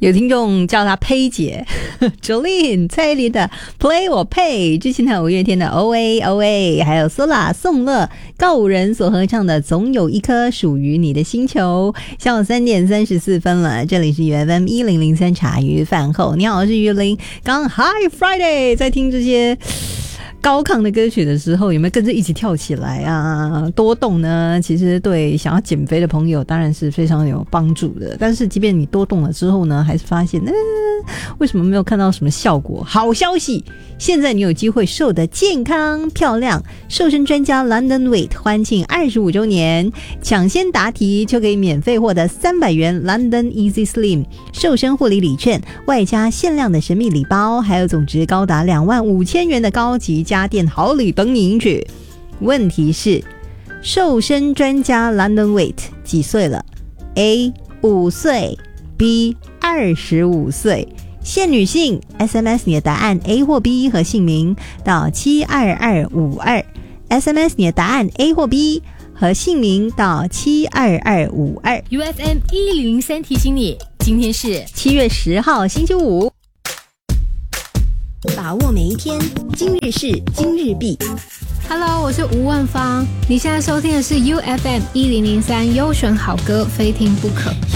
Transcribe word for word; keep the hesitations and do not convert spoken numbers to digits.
有听众叫她佩姐Jolene 蔡依林的 Play 我配，之前还有五月天的 O A O A， 还有 Sola 宋乐告五人所合唱的总有一颗属于你的星球。下午三点三十四分了，这里是 U F M 一零零三茶余饭后，你好，我是于林。刚 Hi Friday 在听这些高亢的歌曲的时候，有没有跟着一起跳起来啊？多动呢，其实对想要减肥的朋友当然是非常有帮助的。但是即便你多动了之后呢，还是发现，嗯、呃，为什么没有看到什么效果？好消息，现在你有机会瘦得健康漂亮。瘦身专家 London Weight 欢庆二十五周年，抢先答题就可以免费获得三百元 London Easy Slim 瘦身护理礼券，外加限量的神秘礼包，还有总值高达两万五千元的高级家电好礼等你赢取。问题是，瘦身专家 London Weight 几岁了？ A 五岁， B 二十五岁。限女性 S M S 你的答案 A 或 B 和姓名到七二二五二， S M S 你的答案 A 或 B 和姓名到七二二五二。 U F M 一零零三提醒你，今天是七月十号星期五， 把握每一天，今日事今日毕。 Hello， 我是吴万芳，你现在收听的是 U F M 一零零三优选好歌，非听不可。